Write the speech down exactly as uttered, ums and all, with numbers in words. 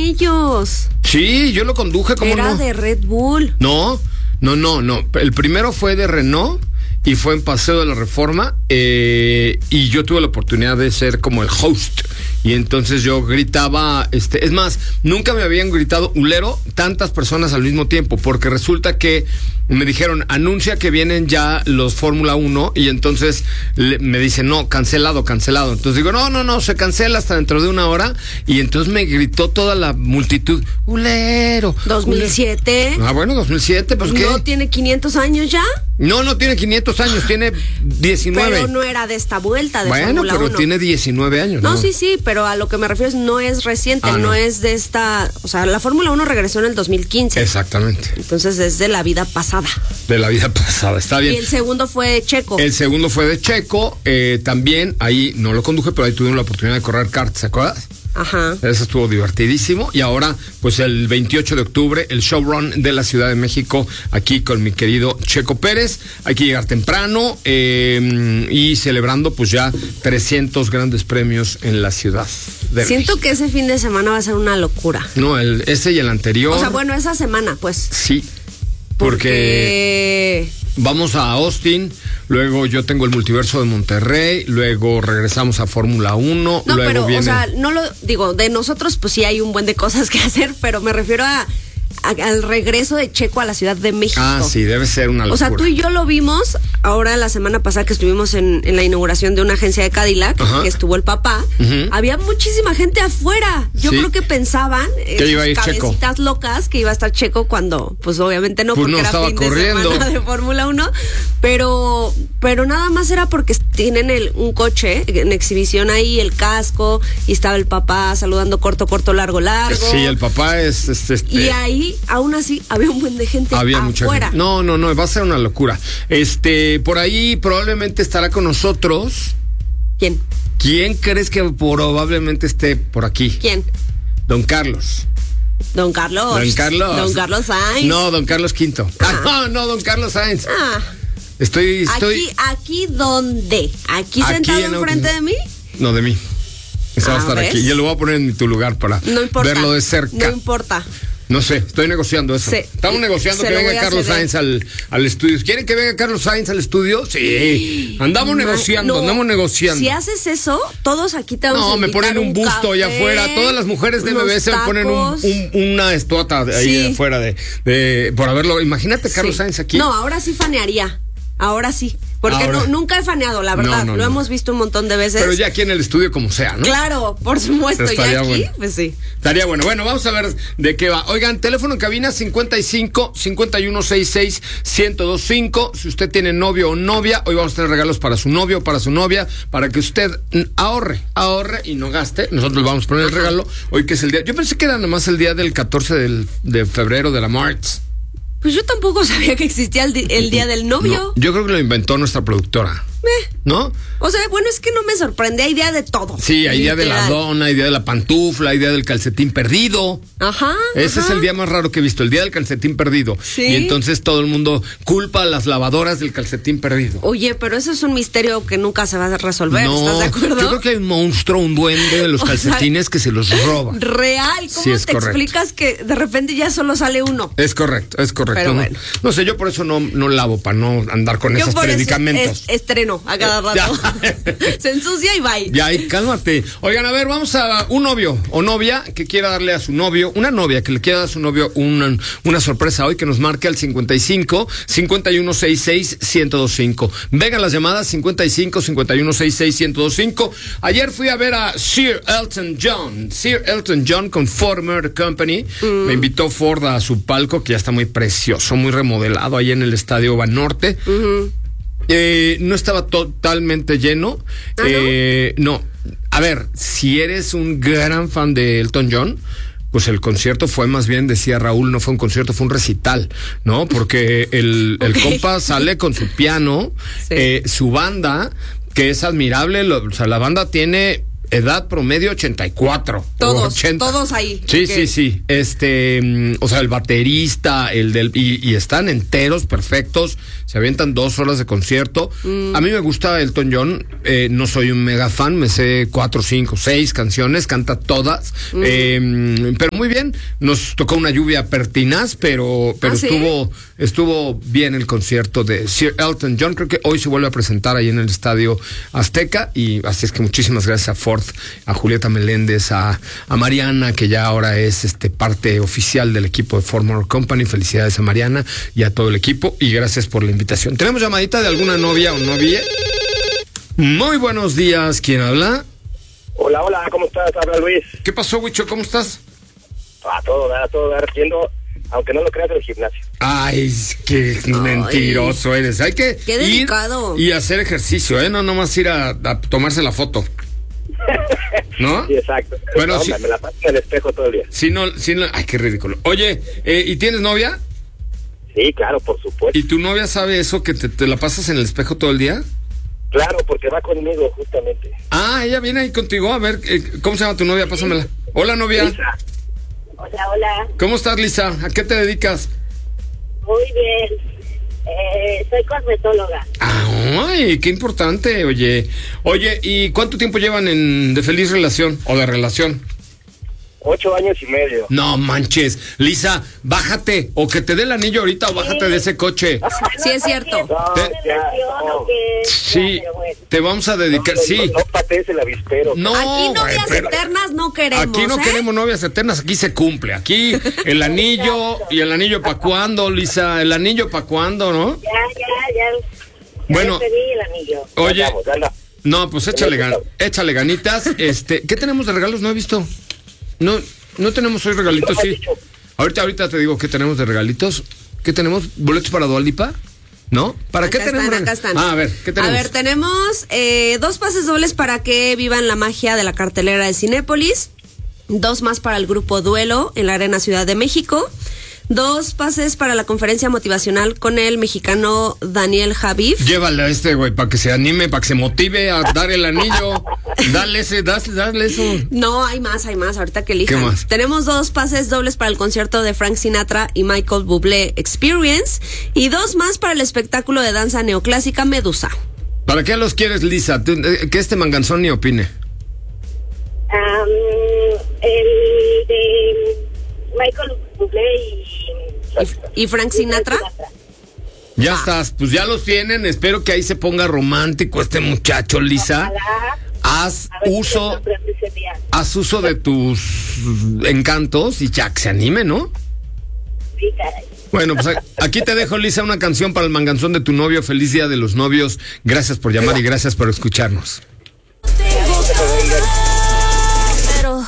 ellos. Sí, yo lo conduje, ¿cómo Era no? de Red Bull. No, no, no, no. El primero fue de Renault y fue en Paseo de la Reforma, eh, y yo tuve la oportunidad de ser como el host. Y entonces yo gritaba, este, es más, nunca me habían gritado ulero tantas personas al mismo tiempo, porque resulta que me dijeron, anuncia que vienen ya los Fórmula uno, y entonces le, me dicen, no, cancelado, cancelado. Entonces digo, no, no, no, se cancela hasta dentro de una hora, y entonces me gritó toda la multitud, ulero. dos mil siete. Ulero. Ah, bueno, dos mil siete, pues ¿qué? ¿No tiene quinientos años ya? No, no tiene quinientos años, tiene diecinueve. Pero no era de esta vuelta de bueno, Fórmula pero uno. tiene diecinueve años, ¿no? No, sí, sí, pero a lo que me refiero es no es reciente, Ah, no. no es de esta, o sea, la Fórmula uno regresó en el dos mil quince. Exactamente. Entonces es de la vida pasada. De la vida pasada, está bien. Y el segundo fue Checo. El segundo fue de Checo, eh, también ahí no lo conduje, pero ahí tuvimos la oportunidad de correr kart, ¿se acuerdas? Ajá. Eso estuvo divertidísimo. Y ahora, pues el veintiocho de octubre, el showrun de la Ciudad de México, aquí con mi querido Checo Pérez. Hay que llegar temprano, eh, y celebrando pues ya trescientos grandes premios en la Ciudad de Siento México. que ese fin de semana va a ser una locura. No, el, ese y el anterior. O sea, bueno, esa semana, pues. Sí, porque... Porque... Vamos a Austin, luego yo tengo el multiverso de Monterrey, luego regresamos a Fórmula uno, No, luego pero, viene... o sea, no lo digo, de nosotros pues sí hay un buen de cosas que hacer, pero me refiero a, a- al regreso de Checo a la Ciudad de México. Ah, sí, debe ser una locura. O sea, tú y yo lo vimos ahora la semana pasada que estuvimos en, en la inauguración de una agencia de Cadillac, Ajá. que estuvo el papá. Ujú. Había muchísima gente afuera. Yo Sí. creo que pensaban, Que iba a ir Checo. cabecitas locas, que iba a estar Checo cuando, pues obviamente no, Pues porque no era estaba fin corriendo. de semana de Fórmula uno, pero, pero nada más era porque tienen el, un coche en exhibición ahí, el casco, y estaba el papá saludando corto, corto, largo, largo. Sí, el papá es... es este, Y ahí, aún así, había un buen de gente había mucha afuera. gente. No, no, no, va a ser una locura. Este, por ahí probablemente estará con nosotros. ¿Quién? ¿Quién crees que probablemente esté por aquí? ¿Quién? Don Carlos. Don Carlos. Don Carlos. Don Carlos Sainz. No, don Carlos Quinto. Ah. Ah, no, no, don Carlos Sainz. Ah, Estoy, estoy... aquí, aquí dónde? ¿Aquí, Aquí sentado en la enfrente oficina. de mí? No, de mí. Ese va a Ah, estar ¿ves? aquí. Yo lo voy a poner en tu lugar para No importa. verlo de cerca. No importa. No sé, estoy negociando eso. Sí. Estamos negociando Se que lo venga voy a Carlos ceder. Sainz al, al estudio. ¿Quieren que venga Carlos Sainz al estudio? Sí. Andamos Ma- negociando, no, andamos negociando. Si haces eso, todos aquí te vamos a No, me invitar ponen un busto allá café, afuera. Todas las mujeres de M B S me unos ponen un, tacos. un- una estuata ahí Sí. afuera de, de- por haberlo. Imagínate Carlos Sí. Sainz aquí. No, ahora sí fanearía. Ahora sí. Porque Ahora. no, nunca he faneado, la verdad. No, no, Lo no. hemos visto un montón de veces. Pero ya aquí en el estudio como sea, ¿no? Claro, por supuesto. Y Estaría aquí, bueno. pues sí. Estaría bueno. Bueno, vamos a ver de qué va. Oigan, teléfono en cabina cincuenta y cinco, cincuenta y uno, sesenta y seis, ciento veinticinco. Si usted tiene novio o novia, hoy vamos a tener regalos para su novio o para su novia, para que usted mm, ahorre, ahorre y no gaste. Nosotros vamos a poner el regalo hoy que es el día. Yo pensé que era nada más el día del catorce del- de febrero de la March. Pues yo tampoco sabía que existía el, di- el día del novio. No, yo creo que lo inventó nuestra productora. Eh. ¿No? O sea, bueno, es que no me sorprende. Hay día de todo. Sí, hay día de la Literal. dona, hay día de la pantufla, hay día del calcetín perdido. Ajá. Ese ajá. es el día más raro que he visto, el día del calcetín perdido. Sí. Y entonces todo el mundo culpa a las lavadoras del calcetín perdido. Oye, pero eso es un misterio que nunca se va a resolver. No, ¿Estás de acuerdo? yo creo que hay un monstruo, un duende de los O sea, calcetines que se los roba. Real. ¿Cómo Sí, es te correcto. explicas que de repente ya solo sale uno? Es correcto, es correcto. Pero no, bueno. no sé, yo por eso no, no lavo, para no andar con Yo esos por eso predicamentos. es- estreno a cada rato. Ya. Se ensucia y bye. Ya, y cálmate. Oigan, a ver, vamos a un novio o novia que quiera darle a su novio, una novia que le quiera dar a su novio una, una sorpresa hoy, que nos marque al cincuenta y cinco, cincuenta y uno, sesenta y seis, ciento veinticinco. Vengan las llamadas cincuenta y cinco, cincuenta y uno, sesenta y seis, ciento veinticinco. Ayer fui a ver a Sir Elton John, Sir Elton John con Ford Motor Company. Mm. Me invitó Ford a su palco, que ya está muy precioso, muy remodelado ahí en el Estadio Banorte. Uh-huh. Eh, no estaba totalmente lleno. ¿Ah, eh, no? no, a ver, si eres un gran fan de Elton John, pues el concierto fue más bien, decía Raúl, no fue un concierto, fue un recital, ¿no? Porque el, el okay. compa sale con su piano, sí. eh, su banda, que es admirable, lo, o sea, la banda tiene edad promedio ochenta y cuatro. Todos, ochenta. todos ahí. Sí, Okay. sí, sí. Este, mm, o sea, el baterista, el del, y, y están enteros, perfectos. Se avientan dos horas de concierto. Mm. A mí me gusta Elton John. Eh, no soy un mega fan, me sé cuatro, cinco, seis canciones, canta todas. Mm. Eh, pero muy bien. Nos tocó una lluvia pertinaz, pero, pero ¿Ah, sí? estuvo, estuvo bien el concierto de Sir Elton John. Creo que hoy se vuelve a presentar ahí en el Estadio Azteca. Y así es que muchísimas gracias a Ford, a Julieta Meléndez, a, a Mariana, que ya ahora es este parte oficial del equipo de Ford Motor Company. Felicidades a Mariana y a todo el equipo. Y gracias por la invitación. ¿Tenemos llamadita de alguna novia o novia? Muy buenos días. ¿Quién habla? Hola, hola, ¿cómo estás? Habla Luis. ¿Qué pasó, Huicho? ¿Cómo estás? A todo dar, a todo dar, yendo, aunque no lo creas, del gimnasio. Ay, qué Ay, mentiroso eres. Hay que qué dedicado. ir y hacer ejercicio, ¿eh? No nomás ir a, a tomarse la foto. ¿No? Sí, exacto. Bueno, no, sí. Me la paso en el espejo todo el día. Sí, no, sí, no. Ay, qué ridículo. Oye, eh, ¿y tienes novia? Sí, claro, por supuesto. ¿Y tu novia sabe eso, que te, te la pasas en el espejo todo el día? Claro, porque va conmigo, justamente. Ah, ella viene ahí contigo. A ver, eh, ¿cómo se llama tu novia? Pásamela. Hola, novia. Lisa. Hola, hola. ¿Cómo estás, Lisa? ¿A qué te dedicas? Muy bien. Eh, soy cosmetóloga. Ay, qué importante, oye. Oye, ¿y cuánto tiempo llevan en de feliz relación o de relación? Ocho años y medio. No manches, Lisa, bájate, o que te dé el anillo ahorita o bájate Sí. de ese coche. Sí, es cierto. No, Te- ya, no. Sí, Ya, pero bueno. te vamos a dedicar, No, no, sí. no, no patees el avispero. No, Aquí güey, novias pero- eternas no queremos. Aquí no ¿eh? queremos novias eternas, aquí se cumple. Aquí el anillo, y el anillo para cuándo, Lisa, el anillo para cuándo, ¿no? Ya, ya, ya. Ya Bueno. le pedí el anillo. Oye, Vamos, anda. no, pues échale, gan- échale ganitas. Este, ¿qué tenemos de regalos? No he visto. No, no tenemos hoy regalitos, No me has sí. dicho. Ahorita, ahorita te digo qué tenemos de regalitos. ¿Qué tenemos? ¿Boletos para Dua Lipa? ¿No? ¿Para Acá qué tenemos? están, reg- acá están. Ah, a ver, ¿qué tenemos? A ver, tenemos eh, dos pases dobles para que vivan la magia de la cartelera de Cinépolis. Dos más para el grupo Duelo en la Arena Ciudad de México. Dos pases para la conferencia motivacional con el mexicano Daniel Javif. Llévale a este, güey, para que se anime, para que se motive a dar el anillo. Dale ese, dale, dale eso. No, hay más, hay más, ahorita que elijan. ¿Qué más? Tenemos dos pases dobles para el concierto de Frank Sinatra y Michael Bublé Experience. Y dos más para el espectáculo de danza neoclásica Medusa. ¿Para qué los quieres, Lisa? Tú, eh, que este manganzón ni opine. Am, el de Michael Bublé y... ¿Y Frank Sinatra? Ya estás, pues ya los tienen. Espero que ahí se ponga romántico este muchacho, Lisa. Ojalá. Haz A ver si uso, me sorprende ese día. haz uso de tus encantos y ya que se anime, ¿no? Sí, caray. Bueno, pues a- aquí te dejo, Lisa, una canción para el manganzón de tu novio. Feliz Día de los Novios. Gracias por llamar y gracias por escucharnos. Tengo ganas